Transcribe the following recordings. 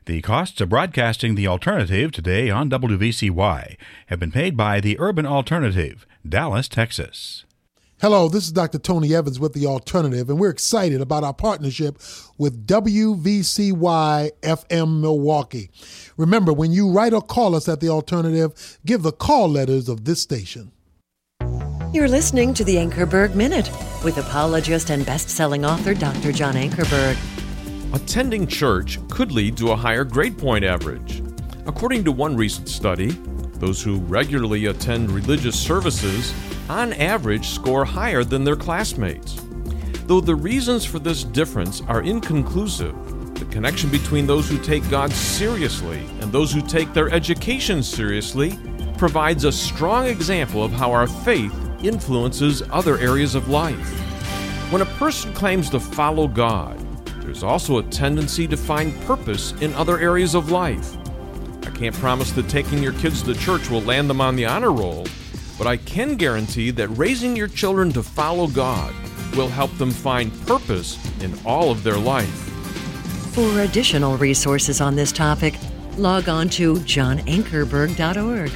The costs of broadcasting The Alternative today on WVCY have been paid by the Urban Alternative, Dallas, Texas. Hello, this is Dr. Tony Evans with The Alternative, and we're excited about our partnership with WVCY FM Milwaukee. Remember, when you write or call us at The Alternative, give the call letters of this station. You're listening to the Ankerberg Minute with apologist and best-selling author Dr. John Ankerberg. Attending church could lead to a higher grade point average. According to one recent study, those who regularly attend religious services on average score higher than their classmates. Though the reasons for this difference are inconclusive, the connection between those who take God seriously and those who take their education seriously provides a strong example of how our faith influences other areas of life. When a person claims to follow God, there's also a tendency to find purpose in other areas of life. I can't promise that taking your kids to church will land them on the honor roll, but I can guarantee that raising your children to follow God will help them find purpose in all of their life. For additional resources on this topic, log on to johnankerberg.org.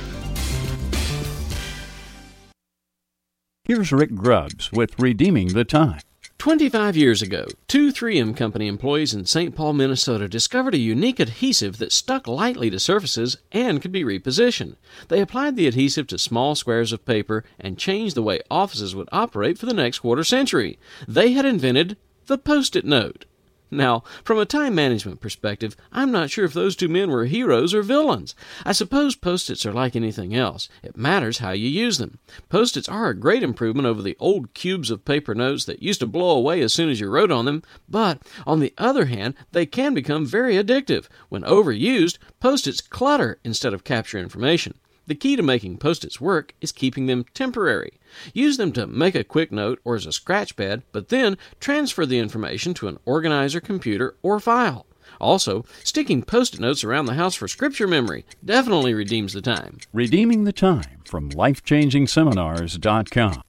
Here's Rick Grubbs with Redeeming the Time. 25 years ago, two 3M Company employees in St. Paul, Minnesota discovered a unique adhesive that stuck lightly to surfaces and could be repositioned. They applied the adhesive to small squares of paper and changed the way offices would operate for the next quarter century. They had invented the Post-it note. Now, from a time management perspective, I'm not sure if those two men were heroes or villains. I suppose Post-its are like anything else. It matters how you use them. Post-its are a great improvement over the old cubes of paper notes that used to blow away as soon as you wrote on them, but on the other hand, they can become very addictive. When overused, Post-its clutter instead of capture information. The key to making Post-its work is keeping them temporary. Use them to make a quick note or as a scratch pad, but then transfer the information to an organizer, computer, or file. Also, sticking Post-it notes around the house for scripture memory definitely redeems the time. Redeeming the Time from LifeChangingSeminars.com.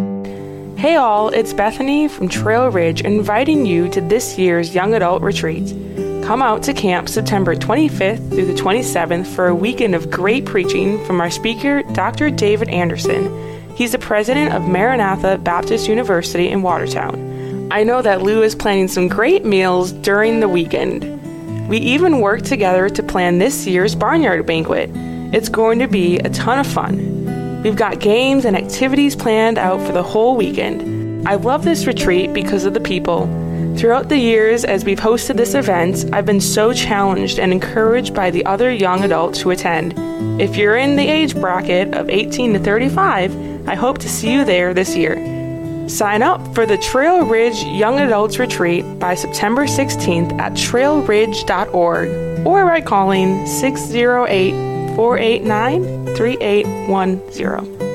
Hey all, it's Bethany from Trail Ridge inviting you to this year's Young Adult Retreat. Come out to camp September 25th through the 27th for a weekend of great preaching from our speaker, Dr. David Anderson. He's the president of Maranatha Baptist University in Watertown. I know that Lou is planning some great meals during the weekend. We even worked together to plan this year's Barnyard Banquet. It's going to be a ton of fun. We've got games and activities planned out for the whole weekend. I love this retreat because of the people. Throughout the years as we've hosted this event, I've been so challenged and encouraged by the other young adults who attend. If you're in the age bracket of 18 to 35, I hope to see you there this year. Sign up for the Trail Ridge Young Adults Retreat by September 16th at trailridge.org or by calling 608-489-3810.